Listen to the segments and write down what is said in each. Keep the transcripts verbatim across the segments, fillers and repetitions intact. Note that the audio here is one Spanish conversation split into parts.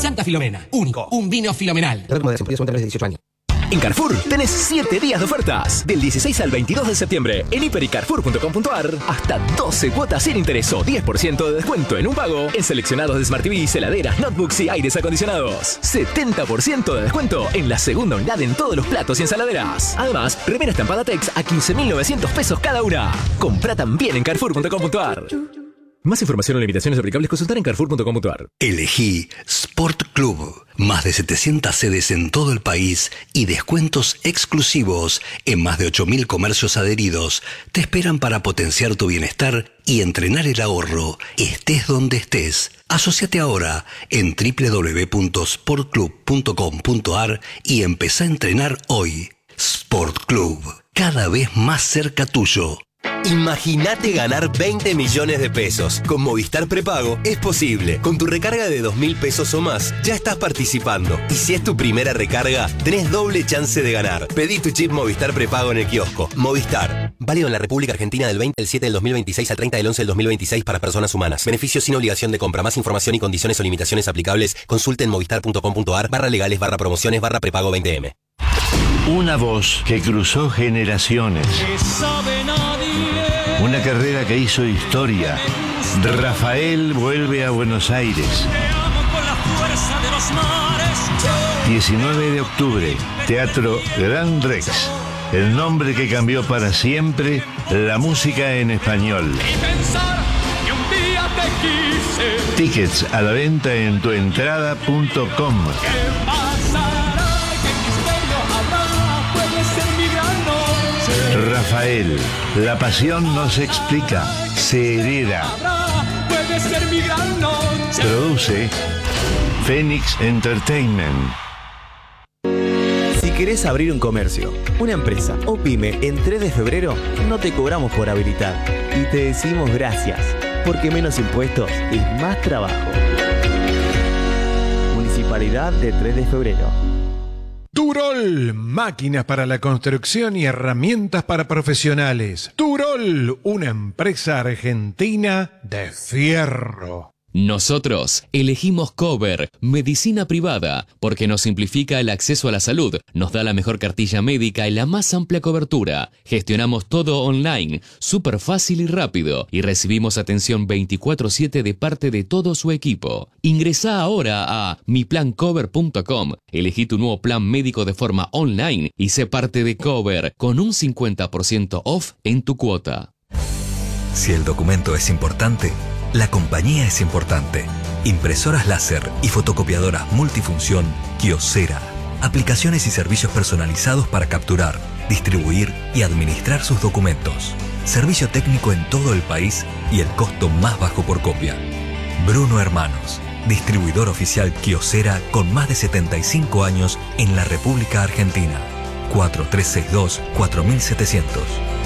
Santa Filomena. Único. Un vino filomenal. dieciocho años. En Carrefour tenés siete días de ofertas. Del dieciséis al veintidós de septiembre. En hiper y carrefour punto com punto ar. Hasta doce cuotas sin interés o diez por ciento de descuento en un pago. En seleccionados de Smart T V, heladeras, notebooks y aires acondicionados. setenta por ciento de descuento en la segunda unidad en todos los platos y ensaladeras. Además, remera estampada Tex a quince mil novecientos pesos cada una. Comprá también en carrefour punto com punto ar. Más información o limitaciones aplicables, consultar en carrefour punto com punto ar. Elegí Sport Club. Más de setecientas sedes en todo el país y descuentos exclusivos en más de ocho mil comercios adheridos te esperan para potenciar tu bienestar y entrenar el ahorro, estés donde estés. Asociate ahora en doble u doble u doble u punto sport club punto com punto ar y empezá a entrenar hoy. Sport Club, cada vez más cerca tuyo. Imagínate ganar veinte millones de pesos. Con Movistar Prepago es posible. Con tu recarga de dos mil pesos o más, ya estás participando. Y si es tu primera recarga, tenés doble chance de ganar. Pedí tu chip Movistar Prepago en el kiosco. Movistar. Válido en la República Argentina del veinte del siete del dos mil veintiséis al treinta del once del dos mil veintiséis para personas humanas. Beneficios sin obligación de compra. Más información y condiciones o limitaciones aplicables. Consulte en movistar punto com punto ar barra legales barra promociones barra prepago veinte eme. Una voz que cruzó generaciones. Una carrera que hizo historia. Rafael vuelve a Buenos Aires. diecinueve de octubre, Teatro Gran Rex. El nombre que cambió para siempre la música en español. Tickets a la venta en tuentrada punto com. Rafael, la pasión no se explica, se hereda. Produce Phoenix Entertainment. Si querés abrir un comercio, una empresa o pyme en tres de febrero, no te cobramos por habilitar. Y te decimos gracias, porque menos impuestos es más trabajo. Municipalidad de tres de febrero. Turol, máquinas para la construcción y herramientas para profesionales. Turol, una empresa argentina de fierro. Nosotros elegimos Cover, medicina privada, porque nos simplifica el acceso a la salud, nos da la mejor cartilla médica y la más amplia cobertura. Gestionamos todo online, súper fácil y rápido, y recibimos atención veinticuatro siete de parte de todo su equipo. Ingresá ahora a mi plan cover punto com, elegí tu nuevo plan médico de forma online y sé parte de Cover con un cincuenta por ciento off en tu cuota. Si el documento es importante, la compañía es importante. Impresoras láser y fotocopiadoras multifunción Kyocera. Aplicaciones y servicios personalizados para capturar, distribuir y administrar sus documentos. Servicio técnico en todo el país y el costo más bajo por copia. Bruno Hermanos, distribuidor oficial Kyocera con más de setenta y cinco años en la República Argentina. cuatro tres seis dos cuatro siete cero cero.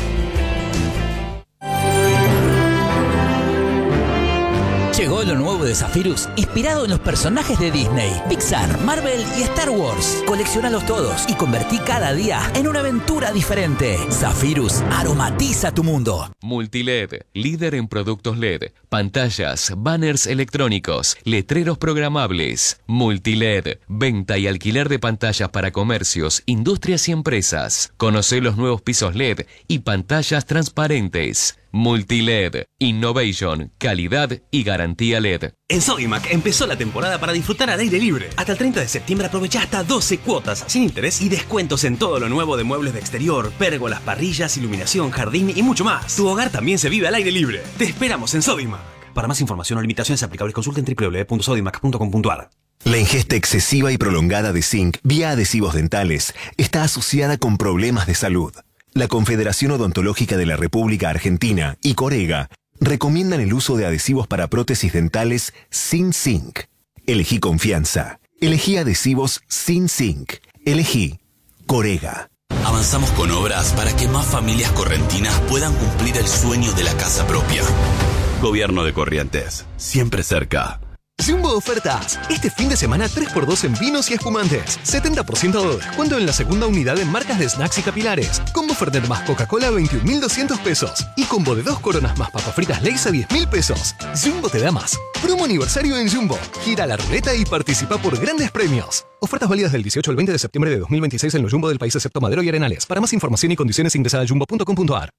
Llegó lo nuevo de Zephyrus, inspirado en los personajes de Disney, Pixar, Marvel y Star Wars. Colecciónalos todos y convertí cada día en una aventura diferente. Zephyrus aromatiza tu mundo. Multiled, líder en productos L E D, pantallas, banners electrónicos, letreros programables. Multiled, venta y alquiler de pantallas para comercios, industrias y empresas. Conocé los nuevos pisos L E D y pantallas transparentes. Multiled, innovation, calidad y garantía L E D. En Sodimac empezó la temporada para disfrutar al aire libre. Hasta el treinta de septiembre aprovecha hasta doce cuotas sin interés y descuentos en todo lo nuevo de muebles de exterior, pérgolas, parrillas, iluminación, jardín y mucho más. Tu hogar también se vive al aire libre. Te esperamos en Sodimac. Para más información o limitaciones aplicables, consulta en doble u doble u doble u punto sodimac punto com punto ar. La ingesta excesiva y prolongada de zinc vía adhesivos dentales está asociada con problemas de salud. La Confederación Odontológica de la República Argentina y Corega recomiendan el uso de adhesivos para prótesis dentales sin zinc. Elegí confianza. Elegí adhesivos sin zinc. Elegí Corega. Avanzamos con obras para que más familias correntinas puedan cumplir el sueño de la casa propia. Gobierno de Corrientes, siempre cerca. Jumbo Ofertas. Este fin de semana tres por dos en vinos y espumantes. setenta por ciento de descuento en la segunda unidad en marcas de snacks y capilares. Combo Fernet más Coca-Cola a veintiún mil doscientos pesos. Y combo de dos coronas más papas fritas Lay's a diez mil pesos. Jumbo te da más. Promo aniversario en Jumbo. Gira la ruleta y participa por grandes premios. Ofertas válidas del dieciocho al veinte de septiembre de dos mil veintiséis en los Jumbo del país excepto Madero y Arenales. Para más información y condiciones ingresa a jumbo punto com punto a r.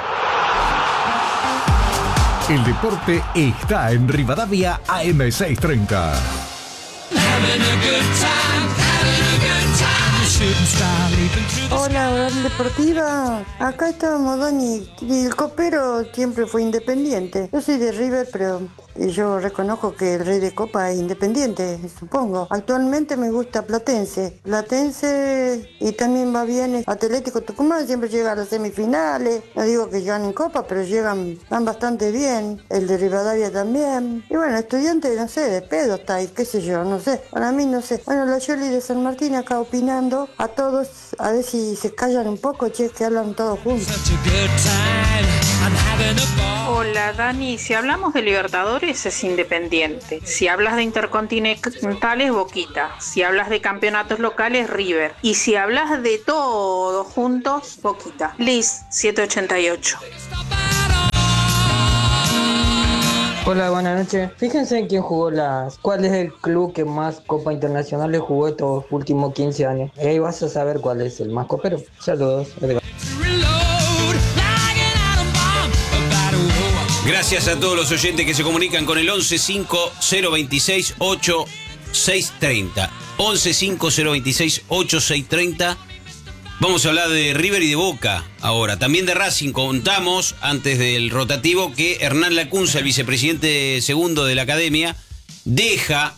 El deporte está en Rivadavia A M seiscientos treinta. Hola, Gran Deportiva. Acá estamos, Dani. El copero siempre fue independiente. Yo soy de River, pero yo reconozco que el rey de Copa es independiente, supongo. Actualmente me gusta Platense. Platense y también va bien Atlético Tucumán, siempre llega a las semifinales. No digo que llegan en Copa, pero llegan, van bastante bien. El de Rivadavia también. Y bueno, Estudiantes, no sé, de pedo está ahí, qué sé yo, no sé. Para mí, no sé. Bueno, la Yoli de San Martín acá opinando. A todos, a ver si se callan un poco, che, que hablan todos juntos. Hola, Dani. Si hablamos de Libertadores, es Independiente. Si hablas de intercontinentales, Boquita. Si hablas de campeonatos locales, River. Y si hablas de todos juntos, Boquita. Liz, setecientos ochenta y ocho. Hola, buenas noches. Fíjense en quién jugó las... ¿Cuál es el club que más Copa Internacionales jugó estos últimos quince años? Y ahí vas a saber cuál es el más copero. Saludos, Edgar. Gracias a todos los oyentes que se comunican con el once cinco cero veintiséis ochenta y seis treinta. once cinco cero veintiséis ochenta y seis treinta. Vamos a hablar de River y de Boca ahora. También de Racing. Contamos, antes del rotativo, que Hernán Lacunza, el vicepresidente segundo de la academia, deja,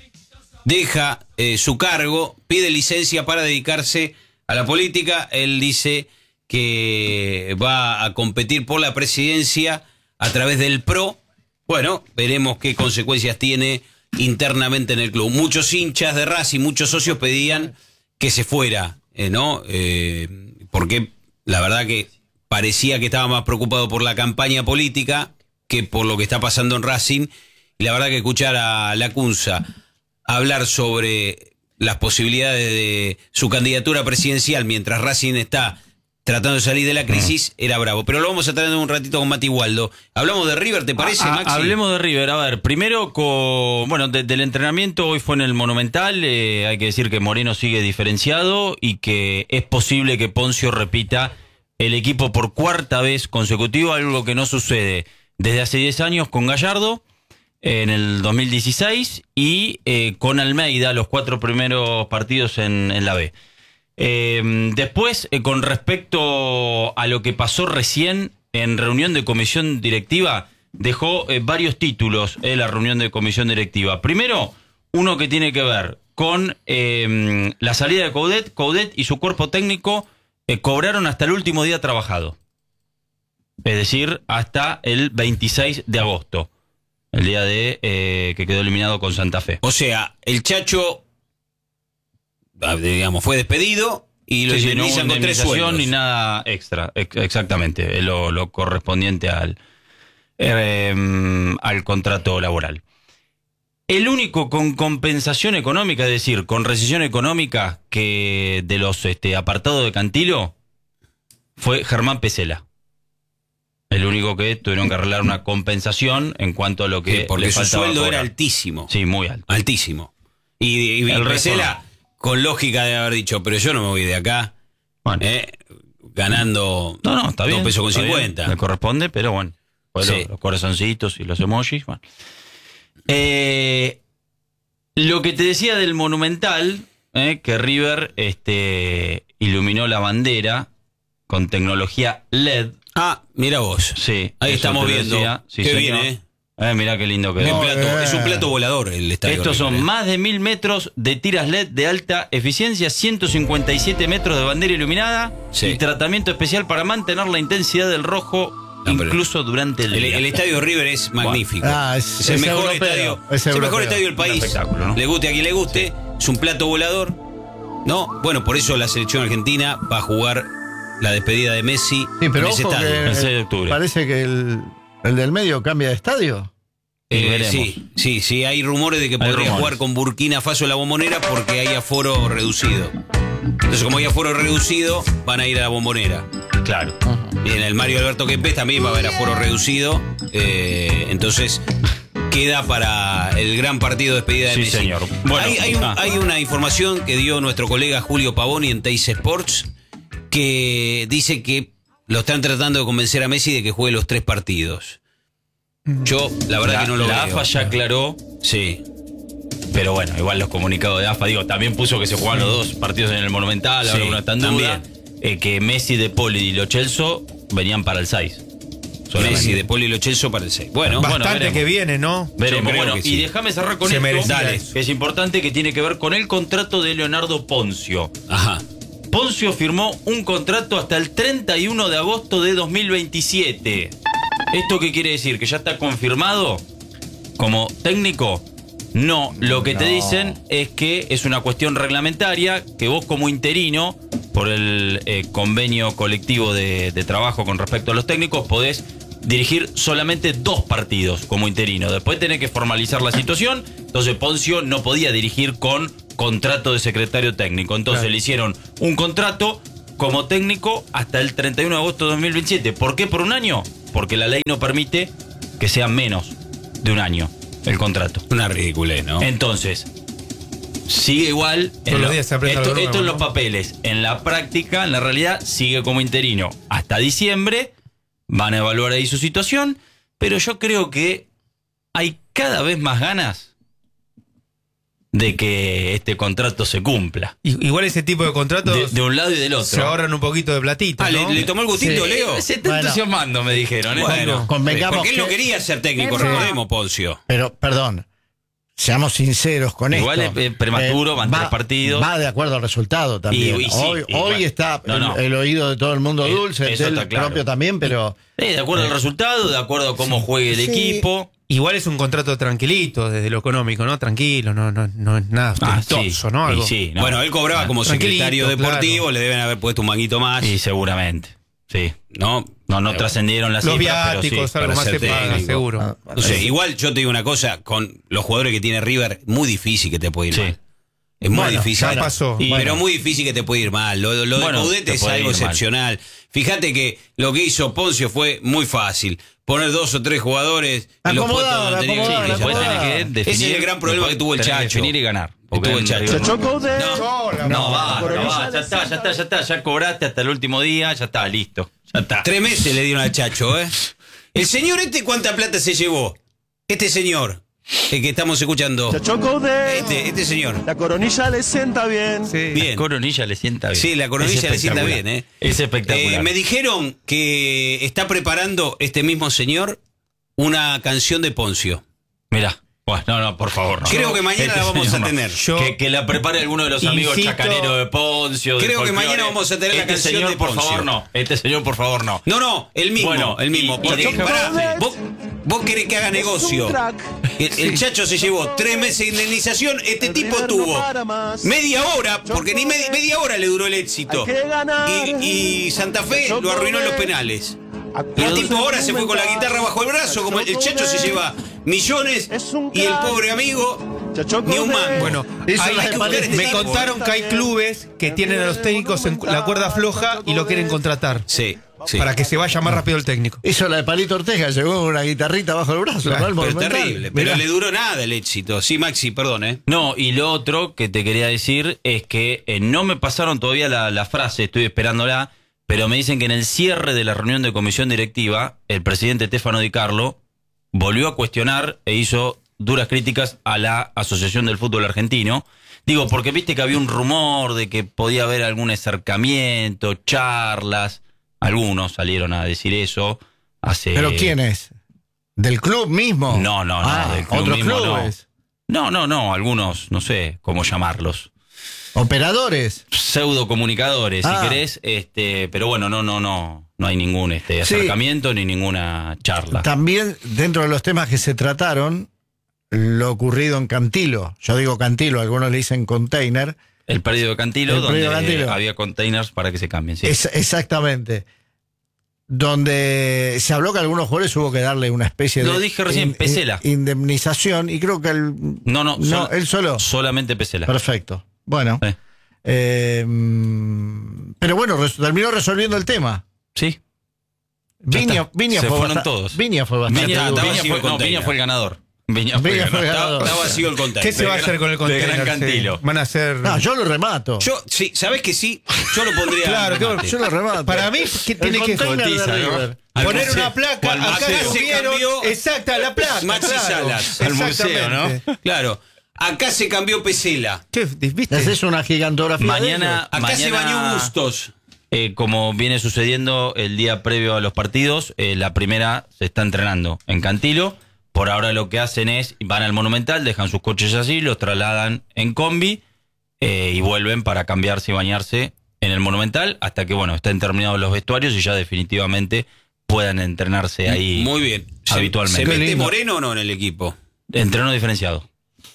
deja eh, su cargo, pide licencia para dedicarse a la política. Él dice que va a competir por la presidencia a través del P R O. Bueno, veremos qué consecuencias tiene internamente en el club. Muchos hinchas de Racing, muchos socios pedían que se fuera, eh, ¿no? Eh, porque la verdad que parecía que estaba más preocupado por la campaña política que por lo que está pasando en Racing. Y la verdad que escuchar a Lacunza hablar sobre las posibilidades de su candidatura presidencial mientras Racing está tratando de salir de la crisis, era bravo. Pero lo vamos a traer en un ratito con Mati Waldo. Hablamos de River, ¿te parece, a, a, Maxi? Hablemos de River. A ver, primero con... Bueno, de, del entrenamiento hoy fue en el Monumental. Eh, hay que decir que Moreno sigue diferenciado y que es posible que Poncio repita el equipo por cuarta vez consecutiva, algo que no sucede desde hace diez años con Gallardo, eh, en el dos mil dieciséis, y eh, con Almeida, los cuatro primeros partidos en, en la B. Eh, después, eh, con respecto a lo que pasó recién en reunión de comisión directiva, dejó eh, varios títulos en eh, la reunión de comisión directiva. Primero, uno que tiene que ver con eh, la salida de Coudet. Coudet y su cuerpo técnico eh, cobraron hasta el último día trabajado. Es decir, hasta el veintiséis de agosto, el día de eh, que quedó eliminado con Santa Fe. O sea, el Chacho, digamos, fue despedido y lo sí, indemnizan sí, no con tres sueldos. Ni nada extra, ex exactamente, lo, lo correspondiente al, eh, al contrato laboral. El único con compensación económica, es decir, con recesión económica que de los este, apartados de Cantilo, fue Germán Pesela. El único que tuvieron que arreglar una compensación en cuanto a lo que sí, porque le su faltaba sueldo cobrar. Era altísimo. Sí, muy alto. Altísimo. Y, y, y el Pesela, con lógica de haber dicho, pero yo no me voy de acá, bueno. eh, ganando no, no, está bien, dos pesos con está cincuenta. Bien, le corresponde, pero bueno, pues sí. los, los corazoncitos y los emojis. Bueno. Eh, lo que te decía del Monumental, eh, que River este, iluminó la bandera con tecnología L E D. Ah, mira vos. Sí, ahí estamos viendo. Sí, qué señor. bien, ¿eh? Eh, mirá qué lindo que no, es. Eh. Es un plato volador el estadio. Estos River, son eh. más de mil metros de tiras L E D de alta eficiencia, ciento cincuenta y siete metros de bandera iluminada sí. y tratamiento especial para mantener la intensidad del rojo no, incluso durante el día. El, el estadio River es magnífico. Ah, es, es el es mejor europeo, estadio. Es, es el mejor estadio del país. ¿no? Le guste a quien le guste. Sí. Es un plato volador. ¿No? Bueno, por eso la selección argentina va a jugar la despedida de Messi sí, pero en ese ojo estadio. Que el seis de octubre. Parece que el, el del medio cambia de estadio. Eh, sí, sí, sí, hay rumores de que Hay podría rumores. jugar con Burkina Faso en la Bombonera porque hay aforo reducido. Entonces, como hay aforo reducido, van a ir a la Bombonera. Claro. Y en el Mario Alberto Kempes también va a haber aforo reducido. Eh, entonces, queda para el gran partido de despedida de Sí, Messi. señor. Bueno, hay, hay un- ah. hay una información que dio nuestro colega Julio Pavoni en Teis Sports que dice que lo están tratando de convencer a Messi de que juegue los tres partidos. Yo, la verdad La, que no lo la veo. AFA ya aclaró. Sí. Pero bueno, igual los comunicados de AFA, digo, también puso que se jugaban los dos partidos en el Monumental, Sí, ahora uno está en duda. también. Eh, que Messi, De Paul y Lo Celso venían para el seis. Messi, De Paul y Lo Celso para el seis. Bueno, Bastante bueno, veremos. que viene, ¿no? Veremos. Yo creo Bueno, que y sí. déjame cerrar con Se esto, merecía Dale, eso. que es importante, que tiene que ver con el contrato de Leonardo Poncio. Ajá. Poncio firmó un contrato hasta el treinta y uno de agosto de dos mil veintisiete. ¿Esto qué quiere decir? ¿Que ya está confirmado como técnico? No, lo que te No. dicen es que es una cuestión reglamentaria, que vos como interino, por el eh, convenio colectivo de, de trabajo con respecto a los técnicos, podés dirigir solamente dos partidos como interino. Después tenés que formalizar la situación, entonces Poncio no podía dirigir con contrato de secretario técnico. Entonces Claro. le hicieron un contrato como técnico hasta el treinta y uno de agosto de dos mil veintisiete. ¿Por qué por un año? Porque la ley no permite que sea menos de un año el contrato. Una ridiculez, ¿no? Entonces, sigue igual. Todos en los lo- días se aprende esto, algo esto en nuevo, los ¿no? papeles. En la práctica, en la realidad, sigue como interino hasta diciembre. Van a evaluar ahí su situación. Pero yo creo que hay cada vez más ganas de que este contrato se cumpla. I- Igual ese tipo de contratos De, de un lado y del otro. se ahorran un poquito de platita, Ah, ¿no? ¿le, le tomó el gustito, Sí. Leo? Se está Bueno. entusiasmando, me dijeron. ¿eh? Bueno, Convengamos porque él no que- quería ser técnico, Sí. recordemos, Poncio. Pero, perdón, seamos sinceros con Igual esto. es, eh, prematuro, van va, tres partidos. Va de acuerdo al resultado también. Y- y sí, hoy y hoy bueno. está No, el, no. el oído de todo el mundo Eh, dulce, eso del está claro. propio también, pero... Eh, de acuerdo al resultado, de acuerdo a cómo juegue el Sí. equipo. Igual es un contrato tranquilito desde lo económico, ¿no? Tranquilo, no, no, no es nada Ah, ostentoso, sí. ¿no? Y Algo- sí, no. Bueno, él cobraba Ah, como tranquilito, secretario deportivo, claro. le deben haber puesto un manguito más. Y seguramente. Sí. ¿No? No, no Pero- trascendieron las Los cifras, pero sí. viáticos, algo para más ser se paga, técnico. seguro. No sé, igual yo te digo una cosa, con los jugadores que tiene River, muy difícil que te puede ir Sí. mal. Es muy Bueno, difícil. ya pasó. Y- Bueno. Pero muy difícil que te puede ir mal. Lo, lo de Bueno, Coudet te es puede algo ir mal. excepcional. Fíjate que lo que hizo Poncio fue muy fácil. Poner dos o tres jugadores en los puestos Acomodar, donde tenía que acomodar, ir, y ya Después está. tenés que definir. Ese es el gran problema que tuvo el tenés que Chacho. Definir y ganar. Que Porque tuvo el en- Chacho. No, no, va, no va. Ya está, ya está, ya está. Ya cobraste hasta el último día, ya está, listo. Ya está. Tres meses le dieron al Chacho, ¿eh? El señor este, ¿cuánta plata se llevó? Este señor, el que estamos escuchando. Este, este señor. La coronilla le sienta bien. Sí. Bien. La coronilla le sienta bien. Sí, la coronilla Es le sienta espectacular. bien, ¿eh? Es espectacular. Eh, me dijeron que está preparando este mismo señor una canción de Poncio. Mirá. Bueno, no, no, por favor. No. Creo que mañana la vamos señor a no. tener. Yo que, que la prepare alguno de los amigos incito- chacaneros de Poncio. de Creo que folclore. mañana vamos a tener la este canción señor, de por Poncio. favor, no. Este señor, por favor, no. No, no, el mismo, Bueno, el mismo. y- y porque, déjame- pará, sí. vos, vos querés que haga negocio. El, el Chacho se llevó tres meses de indemnización. Este tipo tuvo media hora, porque ni media, media hora le duró el éxito. Y, y Santa Fe lo arruinó en los penales. Y el tipo ahora se fue con la guitarra bajo el brazo, como el Chacho se lleva millones y el pobre amigo ni un mango. Bueno, Eso hay- hay que buscar este me tipo, contaron ¿eh? que hay clubes que tienen a los técnicos en la cuerda floja y lo quieren contratar. Sí, sí. Para que se vaya más rápido el técnico. Hizo la de Palito Ortega, llegó con una guitarrita bajo el brazo, Claro, ¿no? El Pero Monumental. terrible, pero Mirá. le duró nada el éxito. Sí, Maxi, perdón, ¿eh? No, y lo otro que te quería decir es que eh, no me pasaron todavía la, la frase, estoy esperándola, pero me dicen que en el cierre de la reunión de comisión directiva, el presidente Stefano Di Carlo volvió a cuestionar e hizo duras críticas a la Asociación del Fútbol Argentino. Digo, porque viste que había un rumor de que podía haber algún acercamiento, charlas. Algunos salieron a decir eso hace... ¿Pero quién es? ¿Del club mismo? No, no, no, Ah, del club ¿otros mismo, no. clubes? No, no, no, algunos, no sé cómo llamarlos. ¿Operadores? Pseudo comunicadores, Ah. si querés, este, pero bueno, no, no, no, no hay ningún este Sí. acercamiento ni ninguna charla. También, dentro de los temas que se trataron, lo ocurrido en Cantilo. Yo digo Cantilo, algunos le dicen container. El predio de Cantilo, El donde predio de Cantilo. había containers para que se cambien, sí. Es, exactamente. donde se habló que a algunos jugadores hubo que darle una especie de Lo dije recién, in- Pesela. in- indemnización, y creo que él No, no, no solo- él solo. Solamente Pesela. Perfecto. Bueno. Sí. Eh, mm, pero bueno, res- terminó resolviendo el tema. Sí. Viña, está. Viña Se fue fueron bastante- todos. Viña fue bastante Viña, duro. Viña vacío fue, el no, container. Viña fue el ganador. Viña fue Viña el fue el ganador. ganador. Está vacío el container. ¿Qué se va a hacer con el container? Gran Sí. Cantilo. Van a hacer. No, yo lo remato. Yo, sí, ¿sabés que sí? Yo lo pondría. Claro, al qué remate. Yo lo remato. Para mí, ¿qué tiene que container de Cotiza, ¿no? River. Al poner museo. una placa? Al Acá museo. se Se vieron. cambió Exacta, la placa. Maxi claro. Salas. Al museo, Exactamente. ¿no? Claro. Acá se cambió Pesela. Che, ¿viste? Haces una gigantografía. Mañana, Acá mañana se bañó Bustos. eh, como viene sucediendo el día previo a los partidos, eh, la primera se está entrenando en Cantilo. Por ahora lo que hacen es, van al Monumental, dejan sus coches así, los trasladan en combi eh, y vuelven para cambiarse y bañarse en el Monumental hasta que, bueno, estén terminados los vestuarios y ya definitivamente puedan entrenarse ahí. Muy bien. ¿Se- Habitualmente. ¿Se Qué mete lindo. Moreno o no en el equipo? Entreno diferenciado.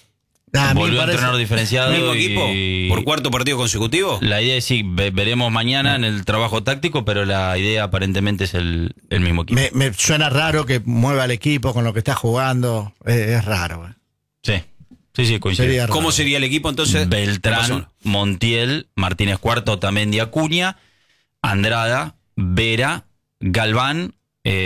Ah, a mí me Volvió a parece- entrenar diferenciado. ¿Mismo y- equipo? ¿Por cuarto partido consecutivo? La idea es sí, ve- veremos mañana en el trabajo táctico, pero la idea aparentemente es el, el mismo equipo. Me, me suena raro que mueva el equipo con lo que está jugando. Eh, es raro. eh. Sí, sí, sí, coincido. Sería raro. ¿Cómo sería el equipo entonces? ¿Qué Beltrán, pasó? Montiel, Martínez Cuarto, Otamendi, Acuña, Andrada, Vera, Galván,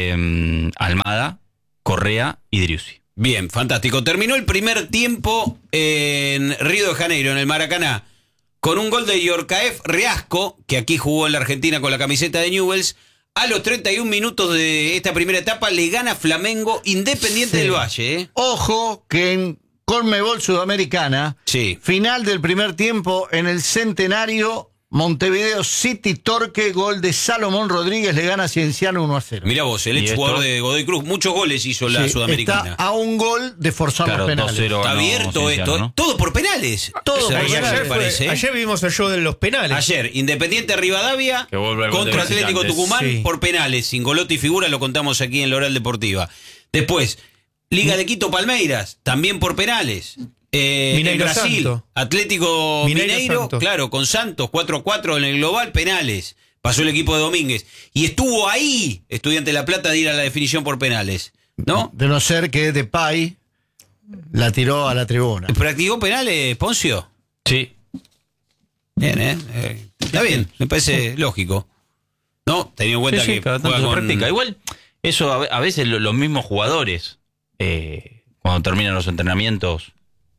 eh, Almada, Correa y Driussi. Bien, fantástico. Terminó el primer tiempo en Río de Janeiro, en el Maracaná, con un gol de Yorkaef Reasco, que aquí jugó en la Argentina con la camiseta de Newell's. A los treinta y un minutos de esta primera etapa le gana Flamengo Independiente Sí. del Valle. ¿eh? Ojo que en Conmebol Sudamericana, Sí. final del primer tiempo en el Centenario, Montevideo City Torque, gol de Salomón Rodríguez, le gana a Cienciano uno a cero. Mirá vos, el ¿Y ex esto? jugador de Godoy Cruz. Muchos goles hizo la Sí, Sudamericana. está a un gol de forzar Claro, los penales. dos cero. Está ganó abierto Cienciano, esto. ¿no? Todo por penales. Todo O sea, por ayer, penales. me parece, ¿eh? Ayer vimos el show de los penales. Ayer, Independiente Rivadavia Que vuelve al gol de contra Atlético visitantes. Tucumán Sí. por penales. Sin Golotti y figura, lo contamos aquí en la Oral Deportiva. Después, Liga de Quito Palmeiras, también por penales. Eh, Mineiro en Brasil, Santo. Atlético Mineiro Mineiro, Santo. claro, con Santos, cuatro a cuatro en el global, penales. Pasó el equipo de Domínguez. Y estuvo ahí, Estudiante de La Plata, de ir a la definición por penales. ¿No? De no ser que Depay la tiró a la tribuna. ¿Practicó penales, Poncio? Sí. Bien, ¿eh? Eh, Está bien, me parece lógico. ¿No? Teniendo en cuenta Sí, sí, que cada tanto juega se con- practica. Igual, eso a, ve- a veces lo- los mismos jugadores, eh, cuando terminan los entrenamientos,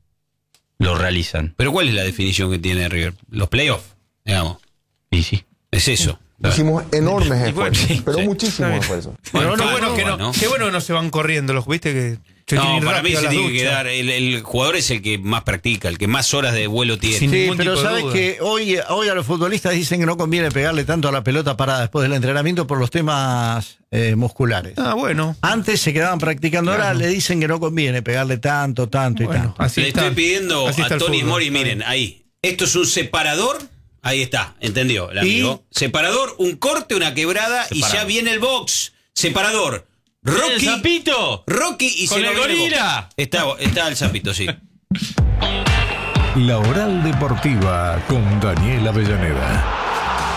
lo realizan. Pero ¿cuál es la definición que tiene River? Los playoffs, digamos. Y sí. Es eso. Hicimos enormes Y bueno, esfuerzos, sí, pero sí, muchísimos está bien. esfuerzos. Bueno, Bueno, qué, bueno bueno, que no, bueno. qué bueno que no se van corriendo los, viste que se No, tienen para mí rápido se las tiene que duchas. quedar. El, el jugador es el que más practica, el que más horas de vuelo tiene. Sin Sí, ningún pero tipo de sabes duda. que hoy, hoy a los futbolistas dicen que no conviene pegarle tanto a la pelota parada después del entrenamiento por los temas eh, musculares. Ah, bueno. Antes se quedaban practicando, ahora Claro. le dicen que no conviene pegarle tanto, tanto y Bueno, tanto. así Le está. estoy pidiendo Así está a el Tony fútbol, Mori, está miren, bien. ahí. Esto es un separador. Ahí está, entendió el amigo. Separador, un corte, una quebrada y Separado. ya viene el box. Separador. Rocky. ¡El sapito! Rocky y ¡Con se el lo viene gorila! box. Está, está el sapito, sí. La Oral Deportiva con Daniel Avellaneda.